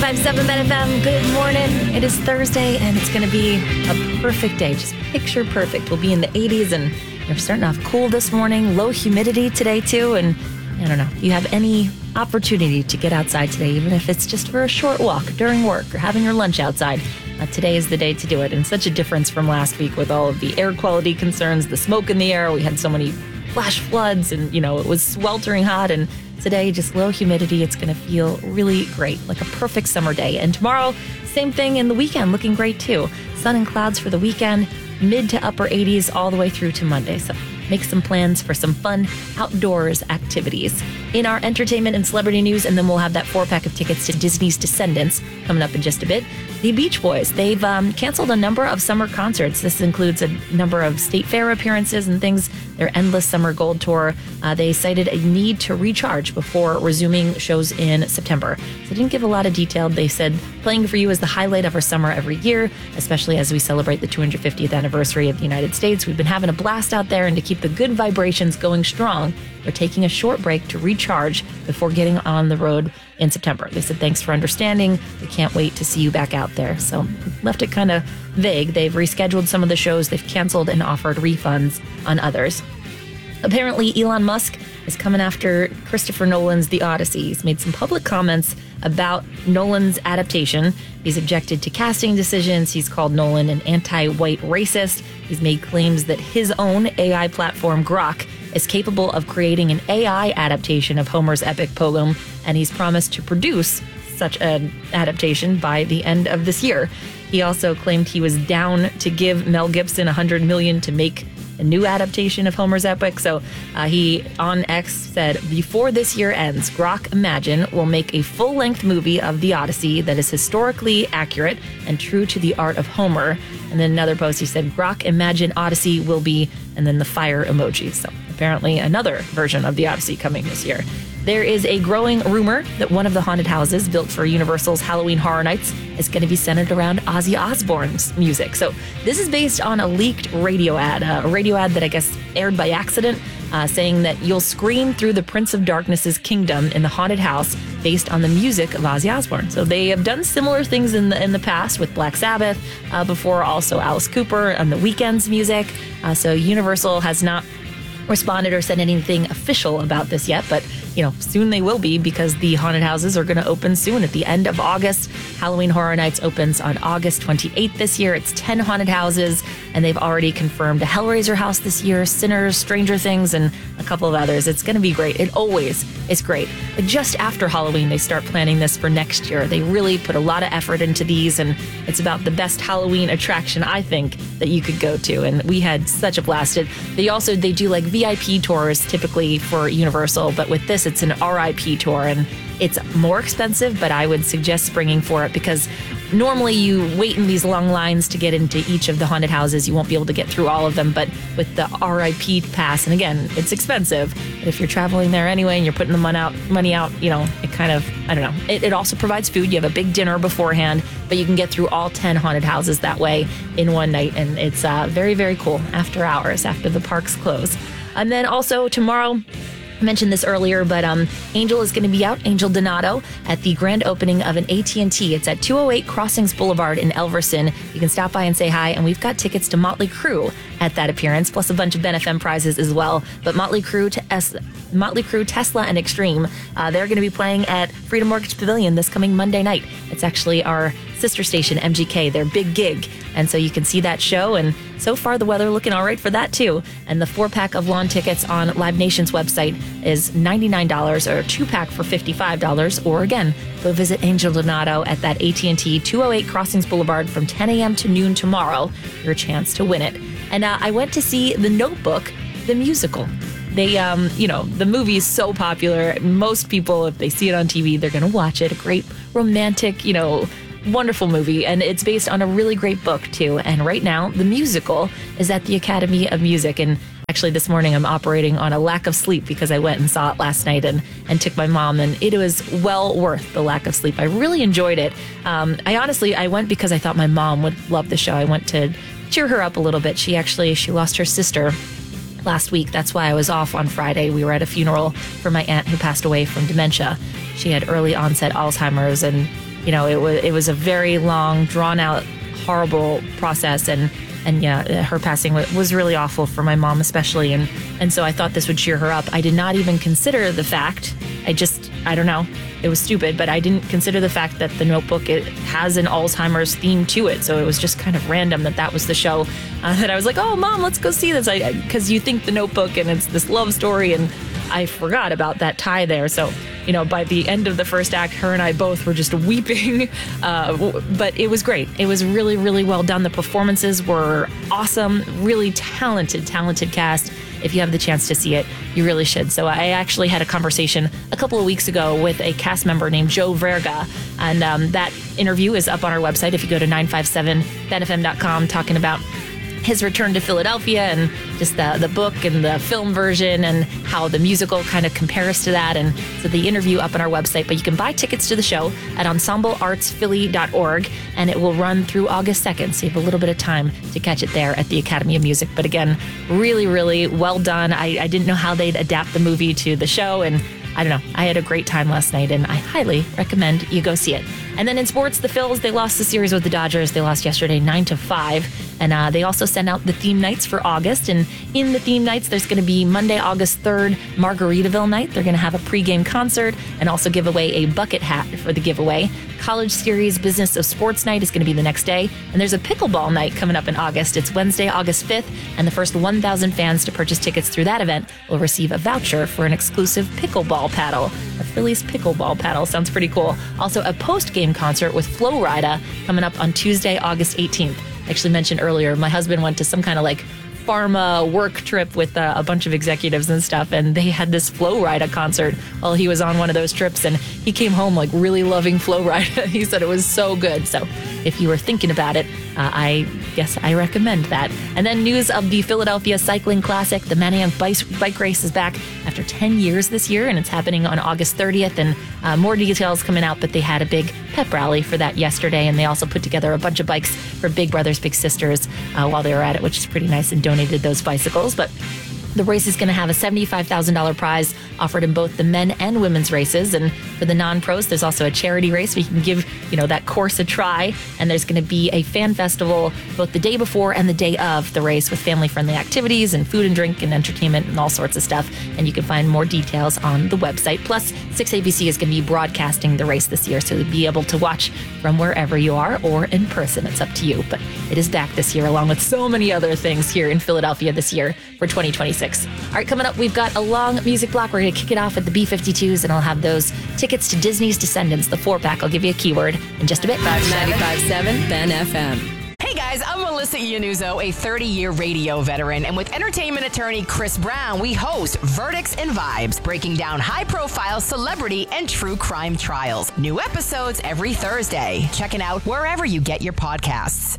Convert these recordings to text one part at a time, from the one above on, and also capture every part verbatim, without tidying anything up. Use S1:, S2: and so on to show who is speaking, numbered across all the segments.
S1: five seven Ben F M, good morning. It is Thursday, and it's going to be a perfect day. Just picture perfect. We'll be in the eighties, and we're starting off cool this morning. Low humidity today, too. And I don't know, if you have any opportunity to get outside today, even if it's just for a short walk during work or having your lunch outside, uh, today is the day to do it. And such a difference from last week with all of the air quality concerns, the smoke in the air. We had so many flash floods, and, you know, it was sweltering hot, and today, just low humidity. It's going to feel really great, like a perfect summer day. And tomorrow, same thing in the weekend, looking great too. Sun and clouds for the weekend, mid to upper eighties all the way through to Monday. So make some plans for some fun outdoors activities. In our entertainment and celebrity news, and then we'll have that four-pack of tickets to Disney's Descendants coming up in just a bit. The Beach Boys, they've um, canceled a number of summer concerts. This includes a number of state fair appearances and things. Their Endless Summer Gold Tour, uh, they cited a need to recharge before resuming shows in September. So they didn't give a lot of detail. They said, playing for you is the highlight of our summer every year, especially as we celebrate the two hundred fiftieth anniversary of the United States. We've been having a blast out there, and to keep the good vibrations going strong, we're taking a short break to recharge before getting on the road in September. They said, thanks for understanding. We can't wait to see you back out there. So left it kind of vague. They've rescheduled some of the shows. They've canceled and offered refunds on others. Apparently, Elon Musk is coming after Christopher Nolan's The Odyssey. He's made some public comments about Nolan's adaptation. He's objected to casting decisions. He's called Nolan an anti-white racist. He's made claims that his own A I platform, Grok, is capable of creating an A I adaptation of Homer's epic poem, and he's promised to produce such an adaptation by the end of this year. He also claimed he was down to give Mel Gibson one hundred million dollars to make a new adaptation of Homer's epic. So uh, he, on X, said, before this year ends, Grok Imagine will make a full-length movie of The Odyssey that is historically accurate and true to the art of Homer. And then another post, he said, Grok Imagine Odyssey will be, and then the fire emoji. So apparently another version of The Odyssey coming this year. There is a growing rumor that one of the haunted houses built for Universal's Halloween Horror Nights is going to be centered around Ozzy Osbourne's music. So this is based on a leaked radio ad, uh, a radio ad that I guess aired by accident, uh, saying that you'll scream through the Prince of Darkness's kingdom in the haunted house based on the music of Ozzy Osbourne. So they have done similar things in the in the past with Black Sabbath, uh, before also Alice Cooper on The Weeknd's music. Uh, so Universal has not responded or said anything official about this yet, but you know, soon they will be, because the haunted houses are going to open soon at the end of August. Halloween Horror Nights opens on August twenty-eighth this year. It's ten haunted houses, and they've already confirmed a Hellraiser house this year, Sinners, Stranger Things, and a couple of others. It's going to be great. It always is great. Like just after Halloween, they start planning this for next year. They really put a lot of effort into these, and it's about the best Halloween attraction, I think, that you could go to. And we had such a blast. It, they also, they do like V I P tours typically for Universal, but with this, it's an R I P tour, and it's more expensive, but I would suggest springing for it, because normally you wait in these long lines to get into each of the haunted houses. You won't be able to get through all of them, but with the R I P pass, and again, it's expensive, but if you're traveling there anyway and you're putting the money out, money out, you know, it kind of, I don't know. It, it also provides food. You have a big dinner beforehand, but you can get through all ten haunted houses that way in one night, and it's uh, very, very cool after hours, after the parks close. And then also tomorrow, I mentioned this earlier, but um, Angel is going to be out, Angel Donato, at the grand opening of an A T and T. It's at two oh eight Crossings Boulevard in Elverson. You can stop by and say hi, and we've got tickets to Motley Crue at that appearance, plus a bunch of Ben F M prizes as well. But Motley Crue, to es- Motley Crue, Tesla, and Extreme, uh, they're going to be playing at Freedom Mortgage Pavilion this coming Monday night. It's actually our sister station, M G K, their big gig. And so you can see that show, and so far the weather looking all right for that too. And the four-pack of lawn tickets on Live Nation's website is ninety-nine dollars, or a two-pack for fifty-five dollars. Or again, go visit Angel Donato at that A T and T two oh eight Crossings Boulevard from ten a.m. to noon tomorrow. Your chance to win it. And uh, I went to see The Notebook, the musical. They, um, you know, the movie is so popular. Most people, if they see it on T V, they're going to watch it. A great romantic, you know, wonderful movie, and it's based on a really great book too. And right now the musical is at the Academy of Music, and actually this morning I'm operating on a lack of sleep because I went and saw it last night and and took my mom, and it was well worth the lack of sleep. I really enjoyed it. um, I honestly I went because I thought my mom would love the show. I went to cheer her up a little bit. She actually she lost her sister last week. That's why I was off on Friday. We were at a funeral for my aunt who passed away from dementia. She had early onset Alzheimer's, and you know, it was it was a very long, drawn out, horrible process. And And yeah, her passing was really awful for my mom especially. And, and so I thought this would cheer her up. I did not even consider the fact, I just, I don't know, it was stupid, but I didn't consider the fact that The Notebook, it has an Alzheimer's theme to it. So it was just kind of random that that was the show uh, that I was like, oh, Mom, let's go see this. I, because you think The Notebook and it's this love story, and I forgot about that tie there. So, you know, by the end of the first act, her and I both were just weeping. Uh, but it was great. It was really, really well done. The performances were awesome. Really talented, talented cast. If you have the chance to see it, you really should. So I actually had a conversation a couple of weeks ago with a cast member named Joe Verga. And um, that interview is up on our website if you go to nine five seven ben f m dot com, talking about his return to Philadelphia and just the, the book and the film version and how the musical kind of compares to that. And so the interview up on our website, but you can buy tickets to the show at ensemble arts philly dot org, and it will run through August second. So you have a little bit of time to catch it there at the Academy of Music. But again, really, really well done. I, I didn't know how they'd adapt the movie to the show, and I don't know. I had a great time last night, and I highly recommend you go see it. And then in sports, the Phils, they lost the series with the Dodgers. They lost yesterday nine to five. And uh, they also sent out the theme nights for August. And in the theme nights, there's going to be Monday, August third, Margaritaville night. They're going to have a pregame concert and also give away a bucket hat for the giveaway. College Series Business of Sports night is going to be the next day. And there's a pickleball night coming up in August. It's Wednesday, August fifth. And the first one thousand fans to purchase tickets through that event will receive a voucher for an exclusive pickleball paddle. A Phillies pickleball paddle. Sounds pretty cool. Also, a post-game concert with Flo Rida coming up on Tuesday, August eighteenth. I actually mentioned earlier, my husband went to some kind of like pharma work trip with uh, a bunch of executives and stuff, and they had this Flo Rida concert while he was on one of those trips, and he came home like really loving Flo Rida. He said it was so good. So if you were thinking about it, uh, I guess I recommend that. And then news of the Philadelphia Cycling Classic. The Manayunk bike, bike race is back after ten years this year, and it's happening on August thirtieth, and uh, more details coming out, but they had a big pep rally for that yesterday, and they also put together a bunch of bikes for Big Brothers Big Sisters uh, while they were at it, which is pretty nice, and donated those bicycles. But the race is going to have a seventy-five thousand dollars prize offered in both the men and women's races. And for the non-pros, there's also a charity race where you can give, you know, that course a try. And there's going to be a fan festival both the day before and the day of the race with family-friendly activities and food and drink and entertainment and all sorts of stuff. And you can find more details on the website. Plus, six A B C is going to be broadcasting the race this year, so you'll be able to watch from wherever you are or in person. It's up to you. But it is back this year, along with so many other things here in Philadelphia this year for twenty twenty-six. All right, coming up, we've got a long music block. We're going to kick it off at the B fifty-twos, and I'll have those tickets to Disney's Descendants, the four-pack. I'll give you a keyword in just a bit.
S2: ninety-five point seven Ben F M.
S3: Hey guys, I'm Melissa Iannuzzo, a thirty-year radio veteran, and with entertainment attorney Chris Brown, we host Verdicts and Vibes, breaking down high-profile celebrity and true crime trials. New episodes every Thursday. Check it out wherever you get your podcasts.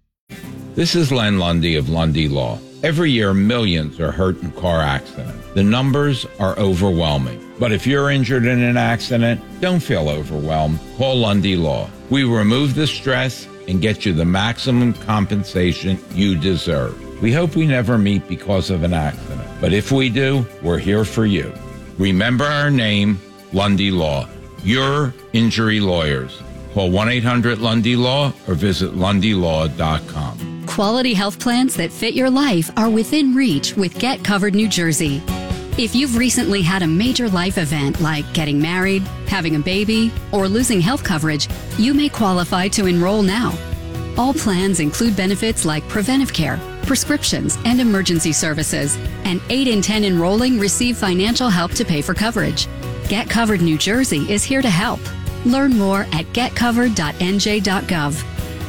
S4: This is Len Lundy of Lundy Law. Every year, millions are hurt in car accidents. The numbers are overwhelming. But if you're injured in an accident, don't feel overwhelmed. Call Lundy Law. We remove the stress and get you the maximum compensation you deserve. We hope we never meet because of an accident. But if we do, we're here for you. Remember our name, Lundy Law. Your injury lawyers. Call one eight hundred Lundy Law or visit lundy law dot com.
S5: Quality health plans that fit your life are within reach with Get Covered New Jersey. If you've recently had a major life event like getting married, having a baby, or losing health coverage, you may qualify to enroll now. All plans include benefits like preventive care, prescriptions, and emergency services, and eight in ten enrolling receive financial help to pay for coverage. Get Covered New Jersey is here to help. Learn more at get covered dot n j dot gov.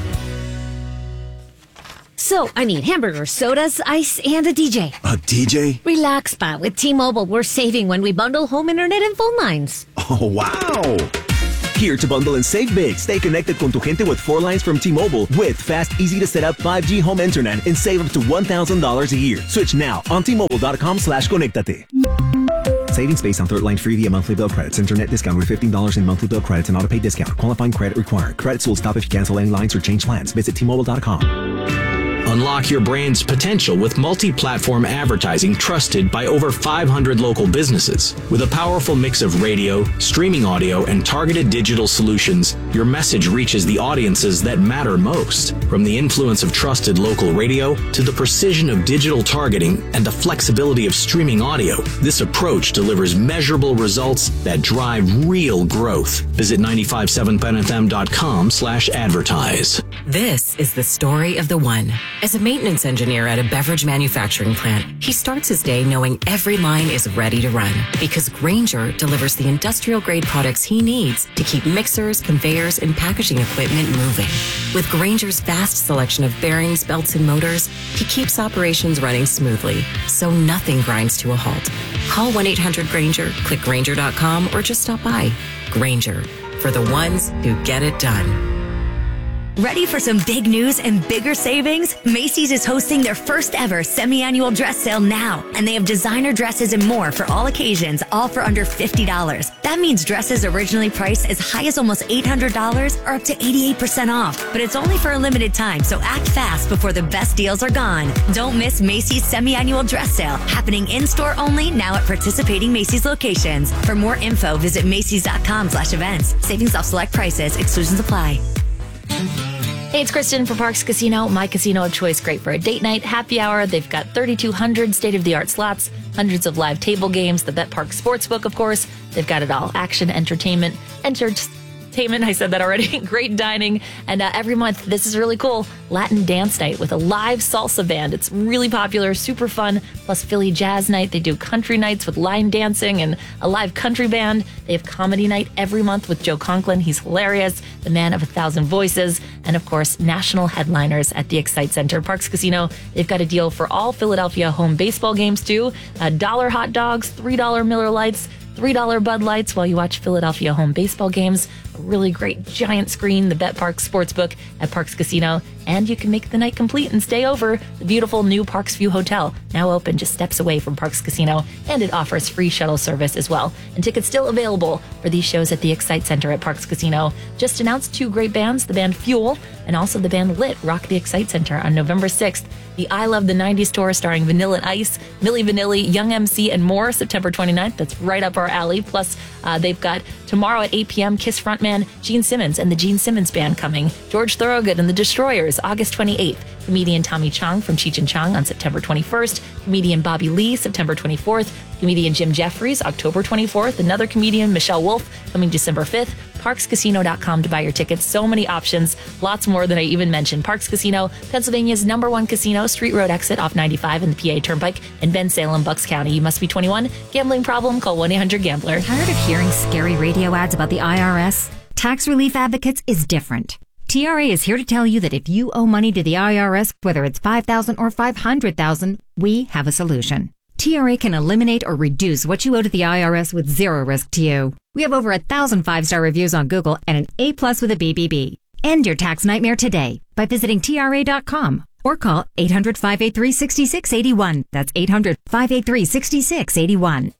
S6: So, I need hamburgers, sodas, ice, and a D J.
S7: A D J?
S6: Relax, Pa. With T-Mobile, we're saving when we bundle home internet and phone lines.
S7: Oh, wow! Here to bundle and save big. Stay connected con tu gente with four lines from T-Mobile with fast, easy-to-set-up five G home internet and save up to one thousand dollars a year. Switch now on T Mobile dot com slash conectate. Savings based on third line free via monthly bill credits. Internet discount with fifteen dollars in monthly bill credits and auto-pay discount. Qualifying credit required. Credits will stop if you cancel any lines or change plans. Visit T Mobile dot com.
S8: Unlock your brand's potential with multi-platform advertising trusted by over five hundred local businesses. With a powerful mix of radio, streaming audio, and targeted digital solutions, your message reaches the audiences that matter most. From the influence of trusted local radio to the precision of digital targeting and the flexibility of streaming audio, this approach delivers measurable results that drive real growth. Visit nine five seven ben f m dot com slash advertise.
S9: This is the story of the one. As a maintenance engineer at a beverage manufacturing plant, he starts his day knowing every line is ready to run because Grainger delivers the industrial-grade products he needs to keep mixers, conveyors, and packaging equipment moving. With Grainger's vast selection of bearings, belts, and motors, he keeps operations running smoothly, so nothing grinds to a halt. Call one eight hundred Grainger, click Grainger dot com, or just stop by. Grainger, for the ones who get it done.
S10: Ready for some big news and bigger savings? Macy's is hosting their first ever semi-annual dress sale now, and they have designer dresses and more for all occasions, all for under fifty dollars. That means dresses originally priced as high as almost eight hundred dollars are up to eighty-eight percent off, but it's only for a limited time, so act fast before the best deals are gone. Don't miss Macy's semi-annual dress sale, happening in-store only now at participating Macy's locations. For more info, visit macys dot com slash events. Savings off select prices, exclusions apply.
S1: Hey, it's Kristen for Parks Casino, my casino of choice. Great for a date night, happy hour. They've got thirty-two hundred state-of-the-art slots, hundreds of live table games, the Bet Park Sportsbook, of course. They've got it all. Action, entertainment, entertainment. I said that already. Great dining. And uh, every month, this is really cool, Latin Dance Night with a live salsa band. It's really popular, super fun. Plus Philly Jazz Night. They do country nights with line dancing and a live country band. They have comedy night every month with Joe Conklin. He's hilarious. The man of a thousand voices. And of course, national headliners at the Excite Center. Parks Casino, they've got a deal for all Philadelphia home baseball games too. Uh, dollar hot dogs, three dollar Miller Lights, three dollar Bud Lights while you watch Philadelphia home baseball games. A really great giant screen, the Bet Park Sportsbook at Parks Casino. And you can make the night complete and stay over. The beautiful new Parks View Hotel, now open just steps away from Parks Casino. And it offers free shuttle service as well. And tickets still available for these shows at the Excite Center at Parks Casino. Just announced two great bands, the band Fuel and also the band Lit, rock the Excite Center on November sixth. The I Love the nineties tour starring Vanilla Ice, Milli Vanilli, Young M C, and more, September twenty-ninth. That's right up our alley. Plus, uh, they've got tomorrow at eight p.m. Kiss frontman Gene Simmons and the Gene Simmons Band coming. George Thorogood and the Destroyers, August twenty-eighth. Comedian Tommy Chong from Cheech and Chong on September twenty-first. Comedian Bobby Lee, September twenty-fourth. Comedian Jim Jeffries, October twenty-fourth. Another comedian, Michelle Wolf, coming December fifth. parks casino dot com to buy your tickets. So many options, lots more than I even mentioned. Parks Casino, Pennsylvania's number one casino, Street Road exit off ninety-five and the P A Turnpike in Bensalem, Bucks County. You must be twenty-one. Gambling problem? Call one eight hundred gambler.
S11: Tired of hearing scary radio ads about the I R S? Tax Relief Advocates is different. T R A is here to tell you that if you owe money to the I R S, whether it's five thousand dollars or five hundred thousand dollars, we have a solution. T R A can eliminate or reduce what you owe to the I R S with zero risk to you. We have over a thousand five-star reviews on Google and an A plus with a B B B. End your tax nightmare today by visiting T R A dot com or call eight hundred, five eight three, six six eight one. That's eight hundred, five eight three, six six eight one.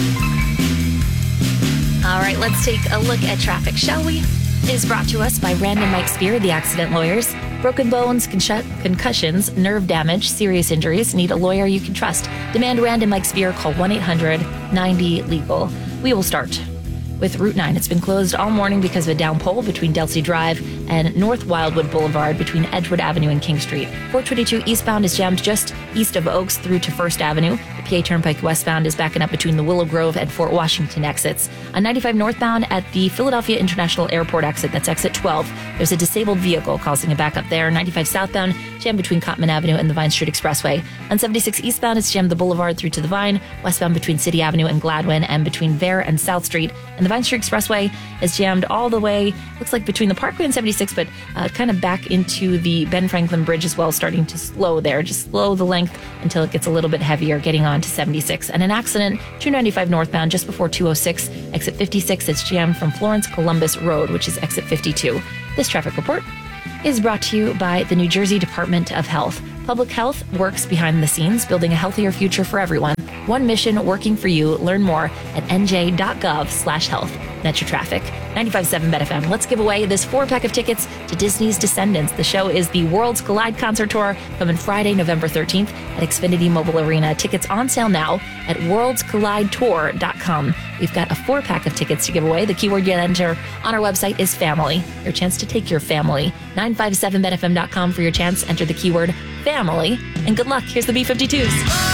S1: All right, let's take a look at traffic, shall we? It is brought to us by Random Mike Spear, the accident lawyers. Broken bones, con- concussions, nerve damage, serious injuries. Need a lawyer you can trust. Demand Random Mike Spear. Call one eight hundred ninety legal. We will start with Route nine. It's been closed all morning because of a down pole between Delsey Drive and North Wildwood Boulevard between Edgewood Avenue and King Street. four twenty-two eastbound is jammed just east of Oaks through to First Avenue. The P A Turnpike westbound is backing up between the Willow Grove and Fort Washington exits. On ninety-five northbound at the Philadelphia International Airport exit, that's exit twelve, there's a disabled vehicle causing a backup there. ninety-five southbound, jammed between Cottman Avenue and the Vine Street Expressway. On seventy-six eastbound, it's jammed the Boulevard through to the Vine, westbound between City Avenue and Gladwin, and between Vare and South Street. And the Vine Street Expressway is jammed all the way, looks like between the Parkway and seventy-six, but uh, kind of back into the Ben Franklin Bridge as well, starting to slow there. Just slow the length until it gets a little bit heavier, getting on to seventy-six. And an accident, two ninety-five northbound, just before two oh six, exit fifty-six, it's jammed from Florence Columbus Road, which is exit fifty-two. This traffic report is brought to you by the New Jersey Department of Health. Public health works behind the scenes, building a healthier future for everyone. One mission working for you. Learn more at n j dot gov slash health. That's your traffic. ninety-five point seven Bet F M. Let's give away this four-pack of tickets to Disney's Descendants. The show is the Worlds Collide Concert Tour, coming Friday, November thirteenth at Xfinity Mobile Arena. Tickets on sale now at worlds collide tour dot com. We've got a four-pack of tickets to give away. The keyword you enter on our website is family. Your chance to take your family. nine five seven bet f m dot com for your chance. Enter the keyword family. And good luck. Here's the B fifty-twos.